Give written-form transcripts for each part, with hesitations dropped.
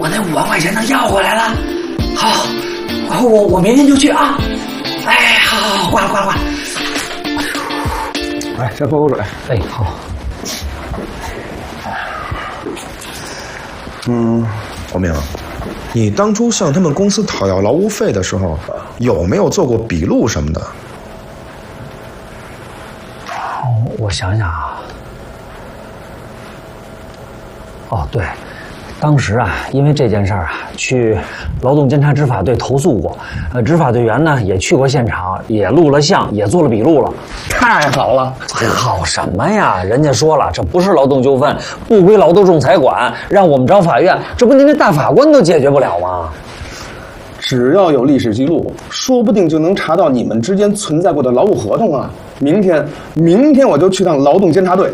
我那5万块钱能要回来了。好，我明天就去啊。哎，好，挂了。 哎，先喝口水。 哎，好。 国明，你当初向他们公司讨要劳务费的时候，有没有做过笔录什么的？ 我想想啊。哦，对，当时啊，因为这件事儿啊，去劳动监察执法队投诉过，执法队员呢也去过现场，也录了像，也做了笔录了。 太好了！ 好什么呀？人家说了，这不是劳动纠纷，不归劳动仲裁管，让我们找法院，这不您这大法官都解决不了吗？ 只要有历史记录，说不定就能查到你们之间存在过的劳务合同啊！明天我就去趟劳动监察队。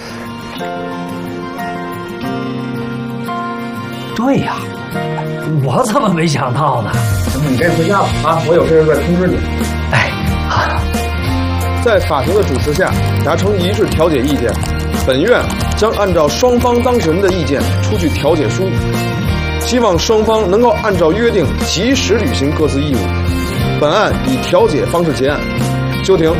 对呀，我怎么没想到呢？ 你先回家吧啊！我有事再通知你。 哎，好。 在法庭的主持下，达成一致调解意见，本院将按照双方当事人的意见出具调解书，希望双方能够按照约定及时履行各自义务。本案以调解方式结案，休庭。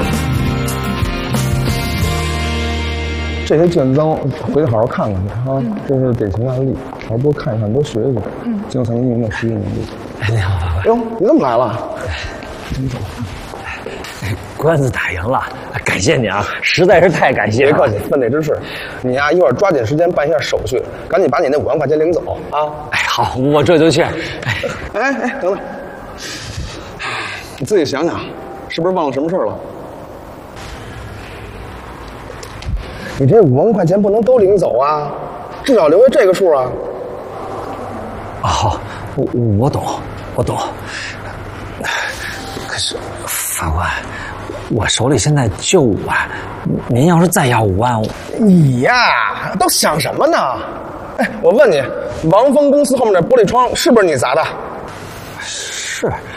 这些卷宗回去好好看看去啊！这是典型案例，好好多看一看，多学学。经常应用的实际能力。 哎，你好，法官。 哟，你怎么来了？ 你走。官司打赢了，感谢你啊，实在是太感谢了。 别客气，分内之事。你呀，一会儿抓紧时间办一下手续，赶紧把你那5万块钱领走啊！ 哎，好，我这就去。 哎，等等，你自己想想，是不是忘了什么事了？你这5万块钱不能都领走啊，至少留下这个数啊。 好，我懂。可是法官，我手里现在就5万，您要是再要5万， 你呀，都想什么呢？哎，我问你，王峰公司后面的玻璃窗是不是你砸的？ 是，